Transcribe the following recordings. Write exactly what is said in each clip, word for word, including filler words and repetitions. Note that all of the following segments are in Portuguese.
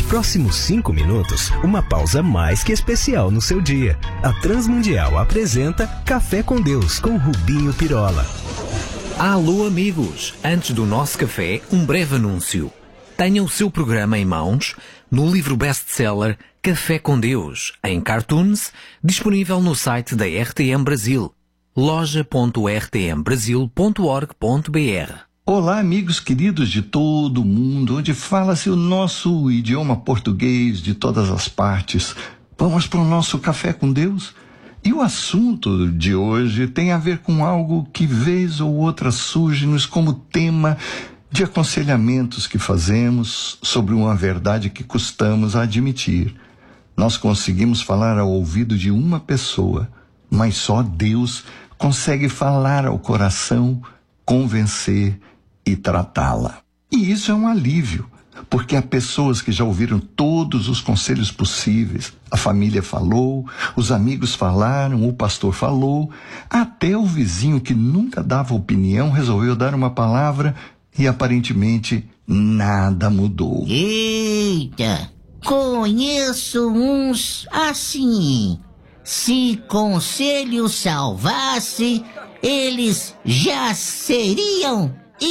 próximos cinco minutos, uma pausa mais que especial no seu dia. A Transmundial apresenta Café com Deus, com Rubinho Pirola. Alô amigos, antes do nosso café, um breve anúncio. Tenha o seu programa em mãos no livro best-seller Café com Deus, em cartoons, disponível no site da R T M Brasil, loja ponto r t m brasil ponto org ponto b r. Olá, amigos queridos de todo o mundo, onde fala-se o nosso idioma português de todas as partes. Vamos para o nosso Café com Deus? E o assunto de hoje tem a ver com algo que vez ou outra surge-nos como tema de aconselhamentos que fazemos sobre uma verdade que custamos a admitir. Nós conseguimos falar ao ouvido de uma pessoa, mas só Deus consegue falar ao coração, convencer e tratá-la. E isso é um alívio, porque há pessoas que já ouviram todos os conselhos possíveis. A família falou, os amigos falaram, o pastor falou, até o vizinho que nunca dava opinião resolveu dar uma palavra e aparentemente nada mudou. Eita, conheço uns assim. Se conselho salvasse, eles já seriam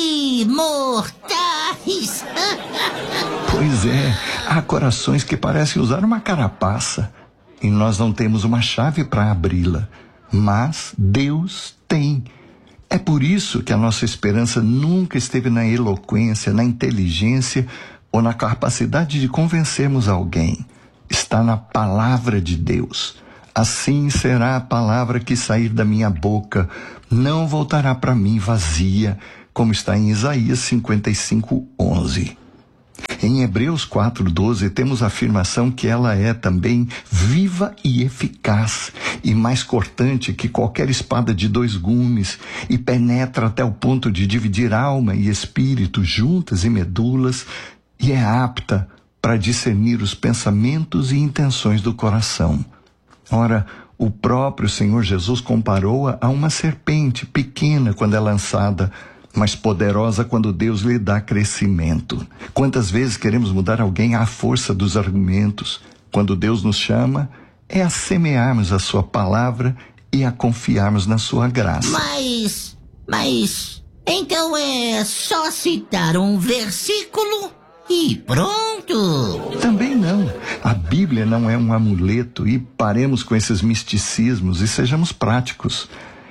imortais. Pois é, há corações que parecem usar uma carapaça e nós não temos uma chave para abri-la, mas Deus tem. É por isso que a nossa esperança nunca esteve na eloquência, na inteligência ou na capacidade de convencermos alguém. Está na palavra de Deus. Assim será a palavra que sair da minha boca, não voltará para mim vazia, como está em Isaías cinquenta e cinco, onze. Em Hebreus quatro, doze, temos a afirmação que ela é também viva e eficaz, e mais cortante que qualquer espada de dois gumes, e penetra até o ponto de dividir alma e espírito, juntas e medulas, e é apta para discernir os pensamentos e intenções do coração. Ora, o próprio Senhor Jesus comparou-a a uma serpente pequena quando é lançada, mas poderosa quando Deus lhe dá crescimento. Quantas vezes queremos mudar alguém à força dos argumentos? Quando Deus nos chama, é a semearmos a sua palavra e a confiarmos na sua graça. Mas, mas, então é só citar um versículo e pronto? Também não. A Bíblia não é um amuleto e paremos com esses misticismos e sejamos práticos.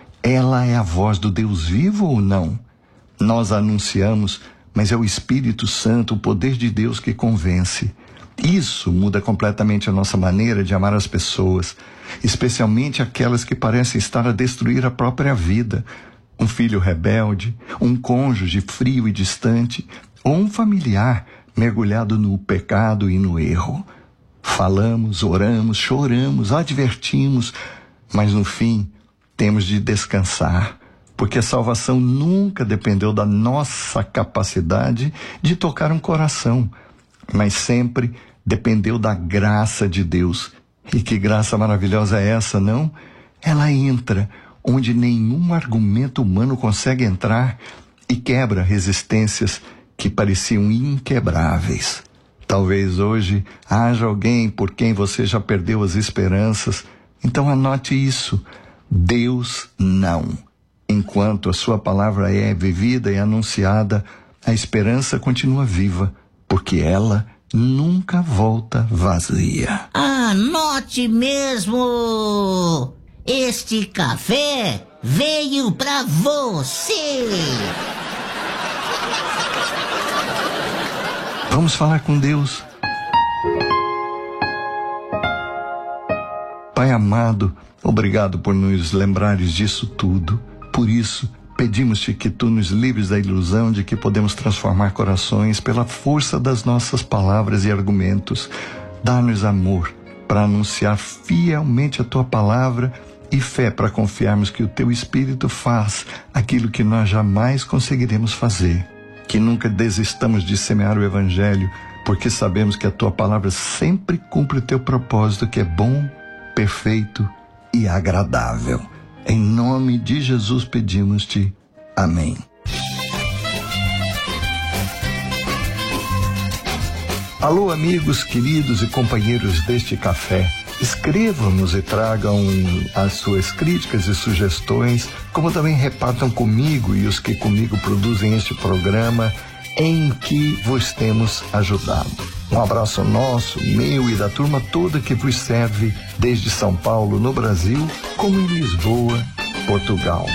Ela é a voz do Deus vivo ou não? Nós a anunciamos, mas é o Espírito Santo, o poder de Deus que convence. Isso muda completamente a nossa maneira de amar as pessoas, especialmente aquelas que parecem estar a destruir a própria vida. Um filho rebelde, um cônjuge frio e distante, ou um familiar mergulhado no pecado e no erro. Falamos, oramos, choramos, advertimos, mas no fim temos de descansar, porque a salvação nunca dependeu da nossa capacidade de tocar um coração, mas sempre dependeu da graça de Deus. E que graça maravilhosa é essa, não? Ela entra onde nenhum argumento humano consegue entrar e quebra resistências que pareciam inquebráveis. Talvez hoje haja alguém por quem você já perdeu as esperanças. Então anote isso: Deus não. Enquanto a sua palavra é vivida e anunciada, a esperança continua viva, porque ela nunca volta vazia. Anote mesmo! Este café veio pra você! Vamos falar com Deus. Pai amado, obrigado por nos lembrares disso tudo. Por isso, pedimos-te que tu nos livres da ilusão de que podemos transformar corações pela força das nossas palavras e argumentos. Dá-nos amor para anunciar fielmente a tua palavra e fé para confiarmos que o teu Espírito faz aquilo que nós jamais conseguiremos fazer. Que nunca desistamos de semear o Evangelho, porque sabemos que a tua palavra sempre cumpre o teu propósito, que é bom, perfeito e agradável. Em nome de Jesus pedimos-te. Amém. Alô, amigos queridos e companheiros deste café. Escrevam-nos e tragam as suas críticas e sugestões, como também repartam comigo e os que comigo produzem este programa em que vos temos ajudado. Um abraço nosso, meu e da turma toda que vos serve desde São Paulo, no Brasil, como em Lisboa, Portugal.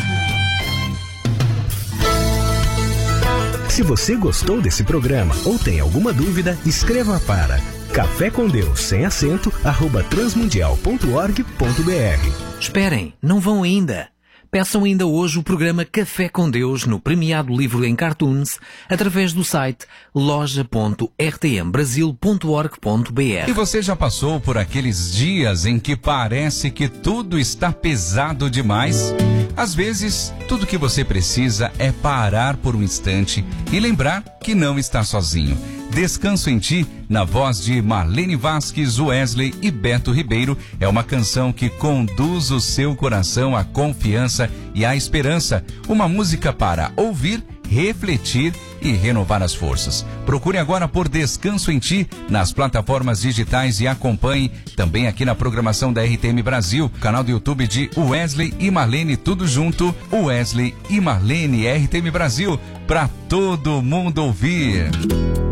Se você gostou desse programa ou tem alguma dúvida, escreva para café com Deus sem acento arroba transmundial ponto org ponto br. Esperem, não vão ainda. Peçam ainda hoje o programa Café com Deus no premiado livro em cartoons através do site loja ponto r t m brasil ponto org ponto br. E você já passou por aqueles dias em que parece que tudo está pesado demais? Às vezes, tudo que você precisa é parar por um instante e lembrar que não está sozinho. Descanso em Ti, na voz de Marlene Vasquez, Wesley e Beto Ribeiro, é uma canção que conduz o seu coração à confiança e à esperança. Uma música para ouvir, refletir e renovar as forças. Procure agora por Descanso em Ti nas plataformas digitais e acompanhe também aqui na programação da R T M Brasil, canal do YouTube de Wesley e Marlene, tudo junto, Wesley e Marlene R T M Brasil, para todo mundo ouvir.